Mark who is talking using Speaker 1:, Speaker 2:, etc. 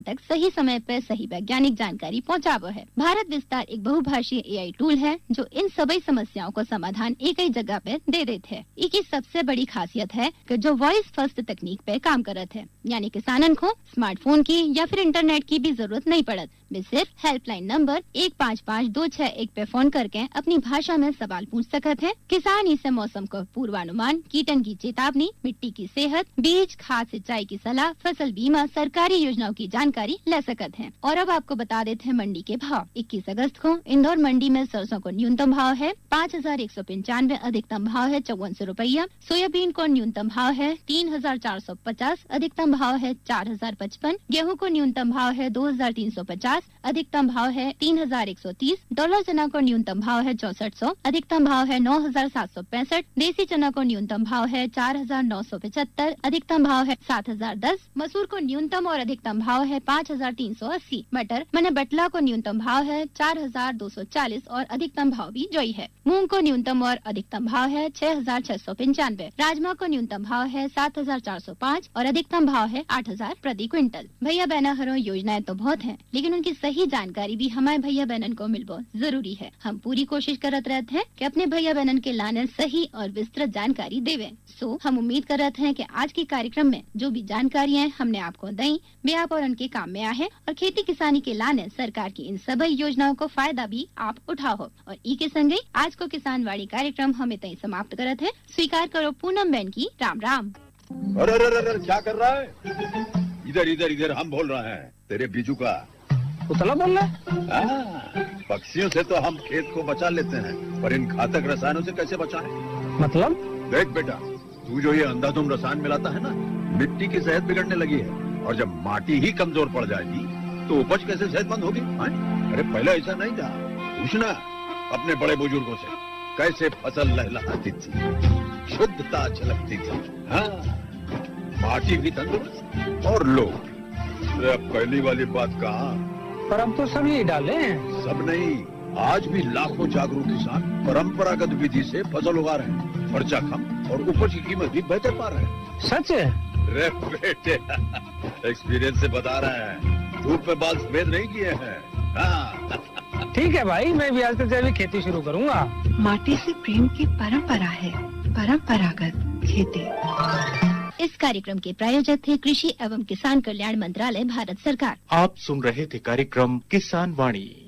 Speaker 1: तक सही समय पर सही वैज्ञानिक जानकारी पहुँचावो है। भारत विस्तार एक बहुभाषीय AI टूल है जो इन सभी समस्याओं को समाधान एक ही जगह पे दे देते हैं। इसकी सबसे बड़ी खासियत है कि जो वॉइस फर्स्ट तकनीक पे काम करत है, यानी किसानन को स्मार्टफोन की या फिर इंटरनेट की भी जरूरत नहीं पड़त। वे सिर्फ हेल्पलाइन नंबर 155261 पे फोन करके अपनी भाषा में सवाल पूछ सकते हैं। किसान इसे मौसम का पूर्वानुमान, कीटन की चेतावनी, मिट्टी की सेहत, बीज, खाद, सिंचाई की सलाह, फसल बीमा, सरकारी योजनाओं की जानकारी ले सकते हैं। और अब आपको बता देते हैं मंडी के भाव। 21 अगस्त को इंदौर मंडी में सरसों को न्यूनतम भाव है 5195, अधिकतम भाव है 5400 रुपया। सोयाबीन को न्यूनतम भाव है 3450, अधिकतम भाव है 4055। गेहूं को न्यूनतम भाव है 2350, अधिकतम भाव है 3130। डॉलर चना को न्यूनतम भाव है 6400, अधिकतम भाव है 9765। देसी चना को न्यूनतम भाव है 4975, अधिकतम भाव है 7010। मसूर को न्यूनतम और अधिकतम भाव है 5380। मटर मने बटला को न्यूनतम भाव है 4240 और अधिकतम भाव भी जोई है। मूंग को न्यूनतम और अधिकतम भाव है 6695। राजमा को न्यूनतम भाव है 7405 और अधिकतम भाव है 8000 प्रति क्विंटल। भैया बहना हरो योजनाएं तो बहुत हैं, लेकिन उनकी सही जानकारी भी हमारे भैया बहनन को मिलबो जरूरी है। हम पूरी कोशिश करत रहते हैं कि अपने भैया बहनन के लाने सही और विस्तृत जानकारी देवे। सो हम उम्मीद करते हैं कि आज के कार्यक्रम में जो भी जानकारियाँ हमने आपको दी वे आप और उनके काम में आए और खेती किसानी के लाने सरकार की इन सभी योजनाओं को फायदा भी आप उठाओ। और ई के संगे आज को किसान वाड़ी कार्यक्रम हमें तय समाप्त करते हैं। स्वीकार करो पूनम बहन की राम राम।
Speaker 2: अरे क्या कर रहा है? इधर इधर इधर हम बोल रहे हैं तेरे बीजू का।
Speaker 3: उतला बोल रहा है?
Speaker 2: पक्षियों से तो हम खेत को बचा लेते हैं, पर इन घातक रसायनों से कैसे बचाएं?
Speaker 3: मतलब?
Speaker 2: देख बेटा, तू जो ये अंधाधुंध रसायन मिलाता है ना, मिट्टी की सेहत बिगड़ने लगी है। और जब माटी ही कमजोर पड़ जाएगी तो उपज कैसे सेहतमंद होगी? अरे पहले ऐसा नहीं था। पूछना अपने बड़े बुजुर्गों से, कैसे फसल लहलहाती थी, शुद्धता झलकती थी। हाँ, माटी भी तंदुरुस्त और लोग। अब पहली वाली बात कहाँ?
Speaker 3: पर अब तो सब यही डाले हैं।
Speaker 2: सब नहीं, आज भी लाखों जागरूक किसान परंपरागत विधि से फसल उगा रहे हैं। खर्चा कम और उपज की कीमत भी बेहतर पा रहे हैं।
Speaker 3: सच है?
Speaker 2: रे बेटे, एक्सपीरियंस से बता रहे हैं, धूप में बाल सफेद नहीं किए हैं। हाँ।
Speaker 3: ठीक है भाई, मैं भी आज से जैविक खेती शुरू करूंगा।
Speaker 4: माटी से प्रेम की परंपरा है परंपरागत खेती।
Speaker 1: इस कार्यक्रम के प्रायोजक थे कृषि एवं किसान कल्याण मंत्रालय, भारत सरकार।
Speaker 5: आप सुन रहे थे कार्यक्रम किसान वाणी।